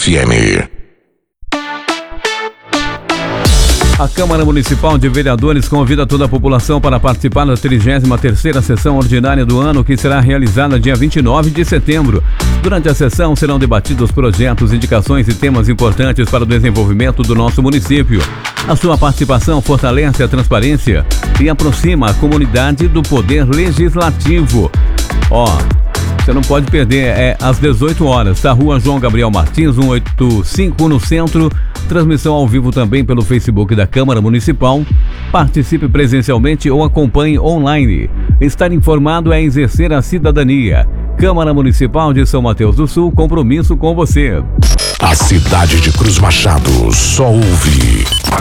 FM. A Câmara Municipal de Vereadores convida toda a população para participar da 33ª sessão ordinária do ano, que será realizada dia 29 de setembro. Durante a sessão serão debatidos projetos, indicações e temas importantes para o desenvolvimento do nosso município. A sua participação fortalece a transparência e aproxima a comunidade do poder legislativo. Você não pode perder, é às 18 horas, da Rua João Gabriel Martins, 185, no centro. Transmissão ao vivo também pelo Facebook da Câmara Municipal. Participe presencialmente ou acompanhe online. Estar informado é exercer a cidadania. Câmara Municipal de São Mateus do Sul, compromisso com você. A cidade de Cruz Machado só ouve